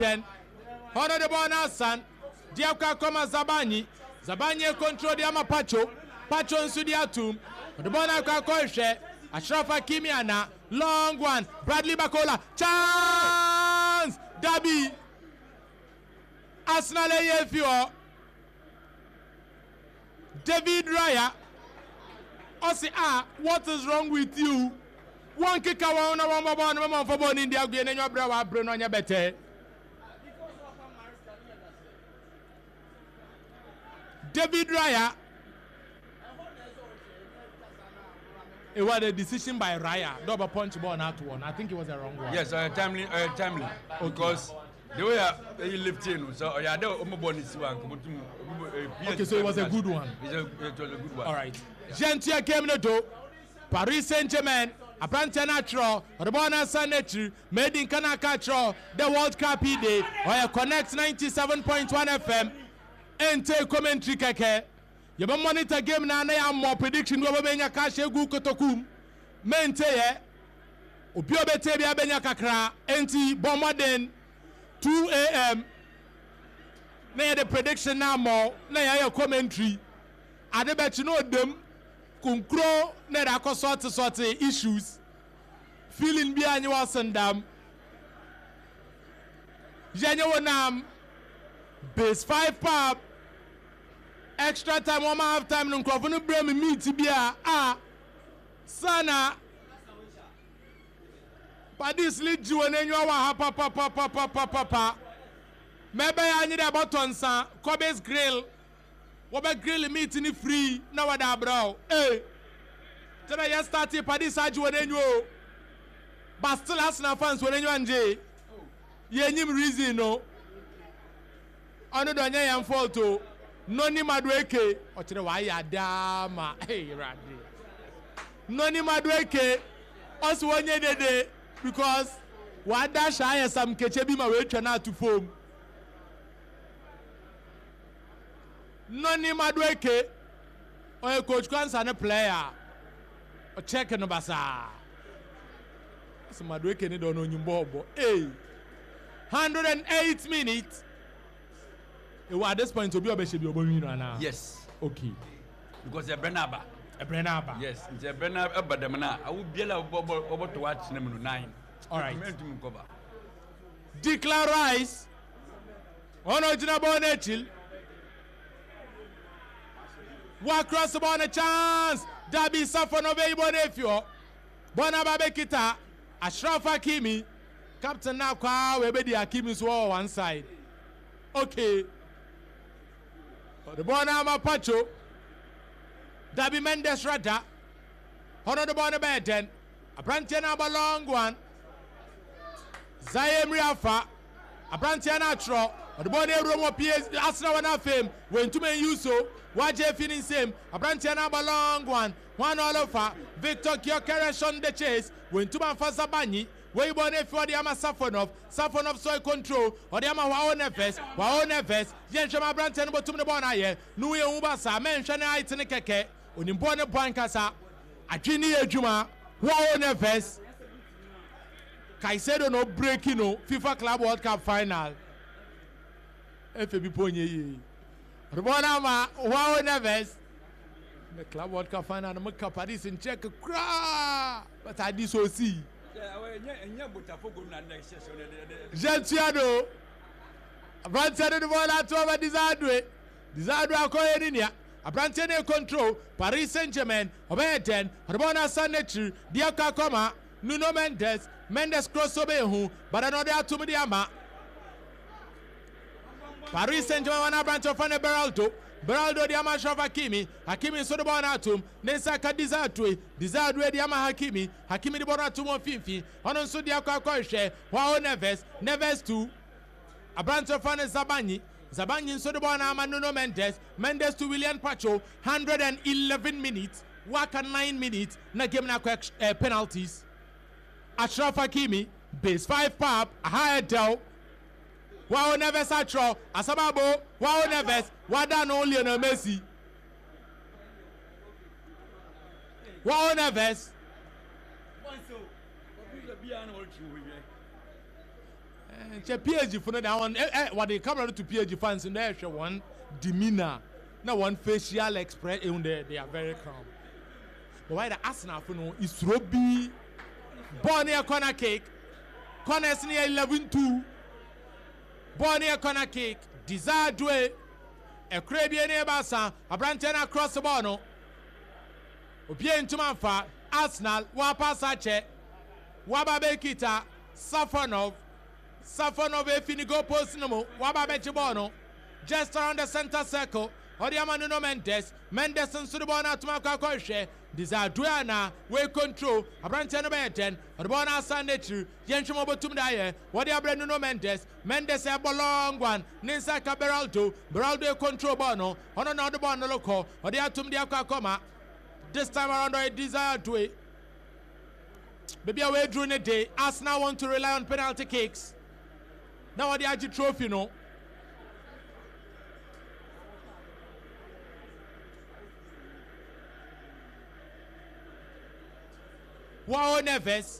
10. Honor the ball now, son. Diaka Koma Zabani. Zabani control the Ama Pacho. Pacho and Sudiatum. The ball now Kakoshe. Ashraf Hakimi Ana. Long one. Bradley Bakola. Chance! Dabi. Arsenal AFO. David Raya. Osi what is wrong with you? One kick one for born in the again and your brother brain on your better. David Raya. It was a decision by Raya. Double punch ball not one. I think it was a wrong one. Yes, timely. Because the way he lifted, so yeah, okay, so it was a good one. It was a good one. All right. Gentia came to do Paris Saint-Germain. A brand natural, the bonus sanitary, made in Kanaka, the World Cup day, or a Connect 97.1 FM. And take commentary keke. You monitor game na am more prediction go benya kashe gu kotokum. Mente ye. Obi obete bia benya kakra enti bomoden 2 a.m. Na the prediction na more na ya commentary. Ade bet no dem kunkro na da ko sort issues. Feeling bia anyi wasandam. Jenye wonam base 5 pop. Extra time, 1 half time, no crofone bring me meet bia sana but this lead you and you wa papa maybe I need about tonsa Kobe's grill what be grill meat in free now wada bro hey tell you start pa this aju and you but still Arsenal fans when you anje ye nyim reason no ono do nya yam fault o Noni Madueke, or to the Waya Dama, hey, Randy. Noni Madueke, also 1 year day, because what dash I have some Kechebi my way to form. Noni Madueke, or a coach Kwan's and a player, or check no basa. So Madueke need on you, Bobo, hey, 108 minutes. At this point, to be able to now. Yes. Okay. Because a Brenaba. A Brenaba. Yes, it's a Brenaba, but I will be able to watch number 9. All right. Declare Rice. Onojina Bonechil. Walk across the ball, a chance. Dabi Safonove Bonefio. Bonababe Kita. Ashraf Hakimi. Captain Nakwa, Webedi Hakimi's wall one side. Okay. The ball now, Pacho. Dabi Mendes Rata. Honor the ball, bed 10. A Brantiana long one. Zayem Riafa. A Brantiana Tro. The ball there, Romo PS. Arsenal one of fame. When two men use so. Waje finish same. A Brantiana long one. 1 all over. Victor Kyokere on the chase. When two man for Zabani. Where born if you are Safonov soil control, or the Ama Waonefes, Yenshama Branton, but to the Bonaye, Nui Ubasa, mention it in the Keke, Unimpone Pancasa, Ajini Ejuma, Waonefes, Kaisedo no breaking no FIFA Club World Cup final. FB Ponye, Rebonama, Waonefes, the Club World Cup final, the Muka Paris in Czech, but I did so see. Gentiano Brantiano the ball at over Dizadwe Akoyenia a Brantiano control Paris Saint-Germain Obey 10 Rabona Sanetri Diaka Koma Nuno Mendes crossover but another to Mediama Paris Saint-Germain Brancho Fane Beraldo Diama Hakimi so the Bonatum, Nesa Kadizatwe, Dizadwe Diama Hakimi the Bonatum of Fifi, Ononso Diaka Koishe, Wao Neves 2, a branch of Fane Zabani so the Bonama Nuno Mendes to William Pacho, 111 minutes, Waka 9 minutes, na game na penalties. Ashraf Hakimi, base 5 pop, a higher del. Wow, Neves Atro, Asababo, Wow, Neves, Wada no Lionel Messi. Wow, Neves. PSG for that one. What they come to PSG fans in there, one demeanor, no one facial expression. They are very calm. But why the Arsenal for no is Robbie, Bonnier corner kick, corners near 11-2, Bonnier corner kick, Desire Dway, a Caribbean Bassa, a Brantana across the bono. Obien to Manfa, Arsenal, Wapasache, Wababe Kita, Safonov a finigo post no Wababe Chibono, just around the center circle, Odiamanuno Mendes and Sudabona to Makakoshe, Desire Duana, way control, a Brantana Beten, Odbona Sandetu, Yenchumobo Tumdaye, Wadia Brenuno Mendes a long one, Ninsaka Beraldo control Bono, on another Bono loco, Odia Tumdia Coma. This time around, I desire to it. Maybe away during the day. Arsenal want to rely on penalty kicks. Now the Aji trophy, no. Wow, Neves.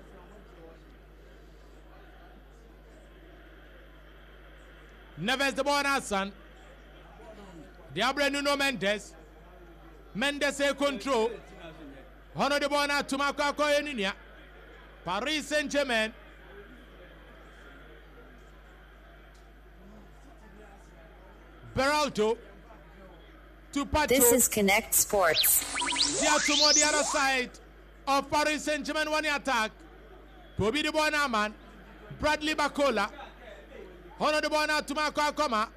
Neves the ball, Hassan. Diabre Nuno Mendes a control. Honor the ball to Makako Eninia. Paris Saint-Germain. Beraldo to Pacho. This is Connect Sports. Diatumo the other side of Paris Saint-Germain one attack. Toby the ball now, man. Bradley Bacola. Honor the ball now to Makako.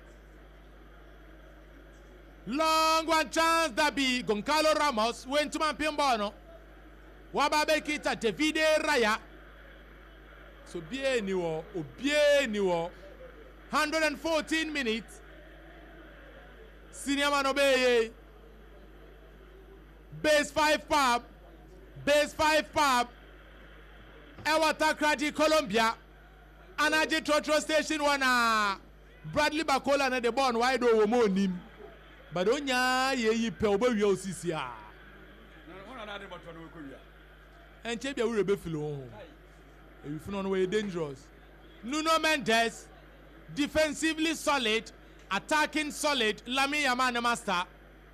Long one chance that be Goncalo Ramos went to Mampimbono. Wababe Kita Davide Raya. So bien niwo, 114 minutes. Senior man obey. Base 5 pub. Ewata Kradi Colombia. Anaji Trotro Station 1. Bradley Bacola na the born wide over monim. But onya ye pe obawi osisi a and chebia we rebe filo if you know way dangerous. Nuno Mendes defensively solid, attacking solid. Lami Yamane master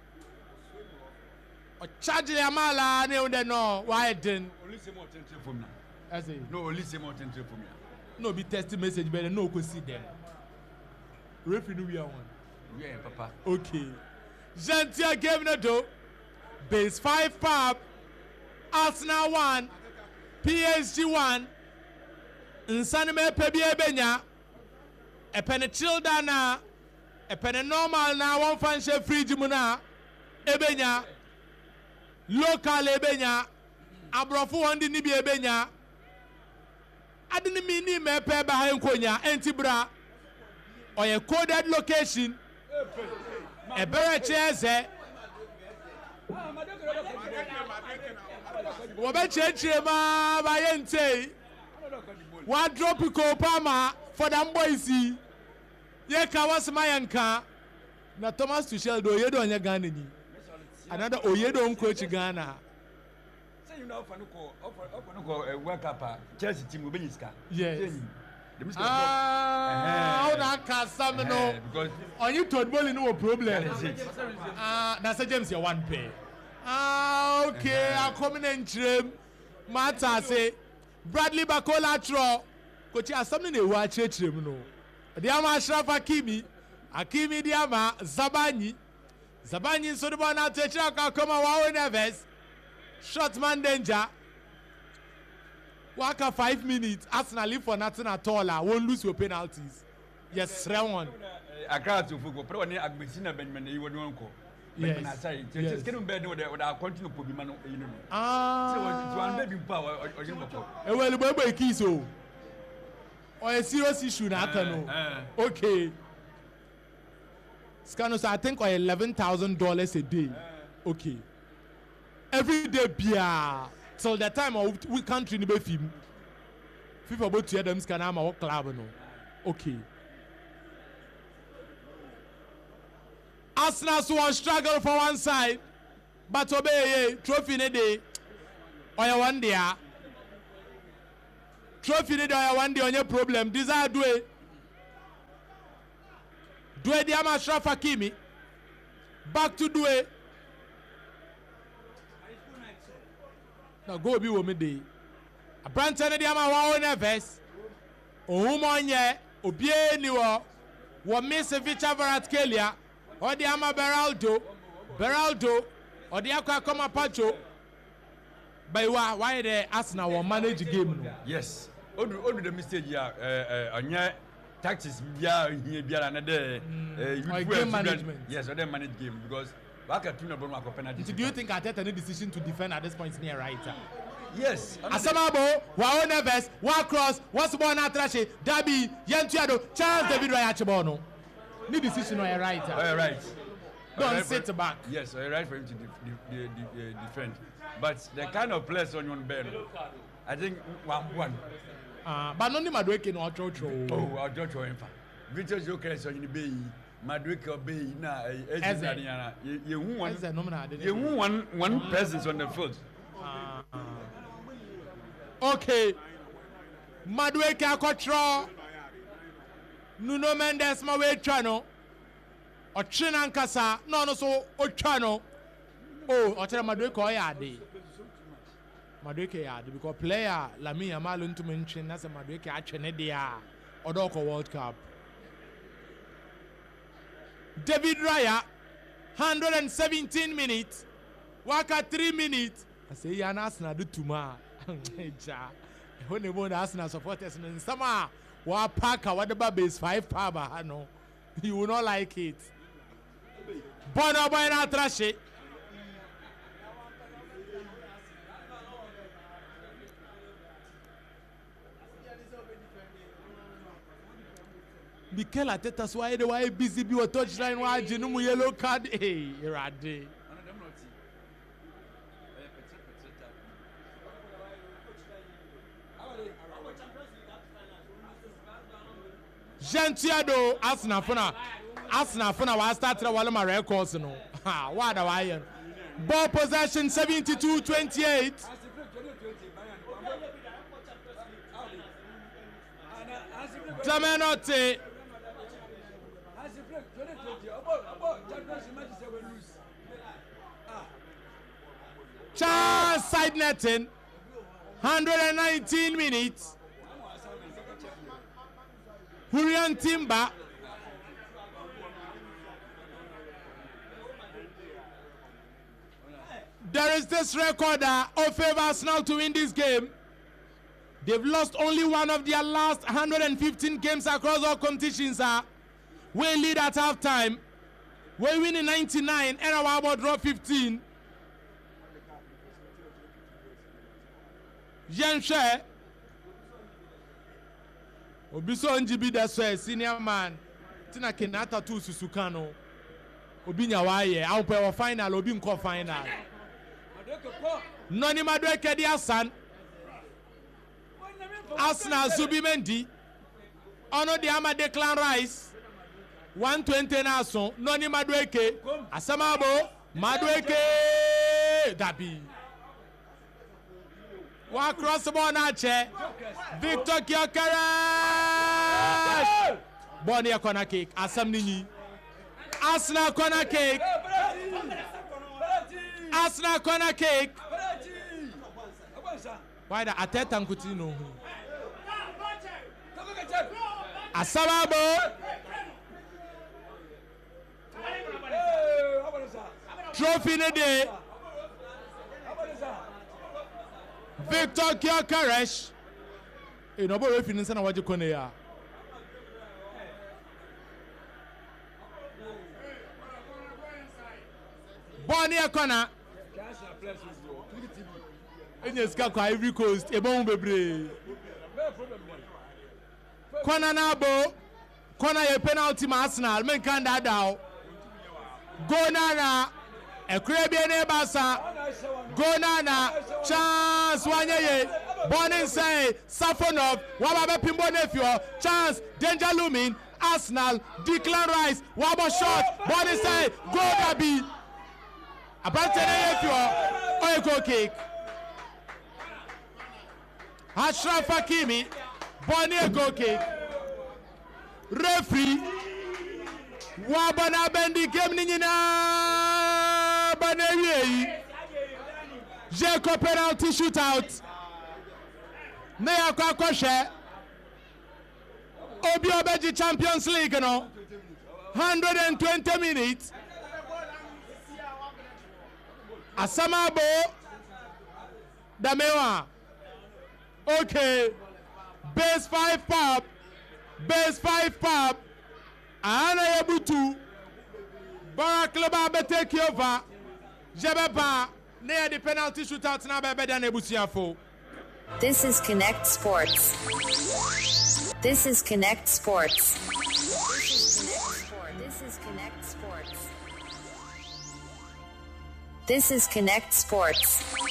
o charge Yamala ne unde no why den Only say more attention for me. I say No, only say more attention for me. no be text message but no go see them referee no we are one. Yeah, papa. Okay. Gentia game no do. Base 5 pub. Arsenal 1. PSG 1. Nsanime pebi ebenya. Epene childa na. Epene normal na. One fanshe fridge muna. Ebenya. Local ebenya. Abrofu wandi nibi ebenya. Adini mini me peba hayenkonya. Entibra. Oye coded location. Ebere cheze Wobe cheche ma bayente wa drop ko pama for them boys ye ka wasma yanka na Thomas Tuchel do yedo anya Ghana ni another oyedo coach Ghana Say you know for World Cup Chelsea team will be iska. yes How that can no because on you told ball no problem that is it. That's James you one pay. Okay, I come in trim. Mata say Bradley Bacola throw. Coach has something they watch him no. Diama Ashraf Hakimi Diama Zabani so the ball take come wow nervous. Short man danger. Waka 5 minutes. Arsenal live for nothing at all. Won't lose your penalties. Yes, round one. I can't to football. But when I Agbesina Benjamin, you would want to go. Yes. Just getting better with our continue to be man. So it's one baby power or you know. Well, baby, kiss you. Or a serious issue now, okay. Scanos, I think, or $11,000 a day. Okay. Every day, beer. Till the time we can't in the film. FIFA about to them scan our club no. Okay. Arsenal so struggle for one side, but obey trophy in a day. Or one day. Trophy ni da one day on your problem. Desire Due. Due di ama Ashraf Hakimi. Back to Due. Now go be with me day. A brand di ama wa Neves. Ohumonye. Obie ni wo miss Victor Varatkelia. Odi ama Beraldo. Odi akwa koma Pacho. But why the Arsenal will manage the game? No? Yes. Odu the mistake here. Anya tactics here another. Game management. Yes, or they manage game because Waka tuna Burma penalty. Do you think Arteta any decision to defend at this point near right? Yes. Asamabo, Wao Neves, Wa Cross, what's the ball na Trashi, Dabi, Yantuado, Charles David Rayachibono. Need decision on your right. Right. Don't sit back. Yes, right for him to defend. But the kind of players on your bench, I think one. But no Madueke no Ochocho. Oh, Ochocho in fact. Victor Jokeres on the bay, Madueke Bay, you won one presence on the field. Okay. Madueke Akotro. Nuno Mendes Mawe Chano. Ochina Nkasa. No, so Ochano. Oh, Ochina Madueke Oyade. Madueke Yade. Because player Lami Yamal to mention as a Madueke Achenedia. Odoko World Cup. David Raya. 117 minutes. Waka 3 minutes. I say Yanas na do tuma. When they want Arsenal supporters in summer, wa Parker, whatever base 5 power, no, you will not like it. Bono boy na trash it. Mikel Arteta's why busy be a touchline wa jinumu yellow card. Hey, Rade. Gentiado Arsenal funa wa start the wala records no. Ha, what do I? Ball possession 72-28. Jamenote. Chance side netting. 119 minutes. Hurian Timber. There is this recorder of favor Arsenal to win this game. They've lost only one of their last 115 games across all competitions. We lead at halftime. We win in 99 and our about draw 15. Jenshe. Obiso NGB that's why senior man. Tina Kenata tu Susukano. Obinya waye. I'll play a final. Obin ko final. Noni Madueke di Asan. Arsenal Zubimendi. Ono di ama Declan Rice. 120 naso. Noni Madueke. Asamabo. Madueke. Dabi. One cross the ball now, Che. Victor Gyökeres. Bonnie corner kick. Asam Nini. Arsenal corner kick. Arsenal corner kick. Why the Arteta Nkutino? Asamabo. Trophy in the day. Victor Gyökeres. You know, but if you didn't say what you can hear. Bonnie corner. In your scalp, Ivory Coast, a bomb baby. Corner now, bo. Corner a penalty, Arsenal. Men can't that down. Go Nana. A Caribbean Basa. Go Nana. Chance Wanyaye. Born inside. Safonov. Wababa Pimbo nephew. Chance. Danger looming. Arsenal. Declan Rice. Wabo shot. Born inside. Go Gabi. Abante nephew. Oiko kick. Ashraf Hakimi, Bonnie goal kick. Referee, Wabana Bendi game Nina Banewi. Jacob penalty shootout. Neya Kwakoshe. Obi Obeji Champions League no. 120 minutes. Asamabo Damewa. Okay. Base 5 pop. Base 5 pop. Ana Yabutu. Barakleba be take over. Jebeba. Near the penalty shootout na be than Ebusiafo. This is Connect Sports. This is Connect Sports. This is Connect Sports. This is Connect Sports.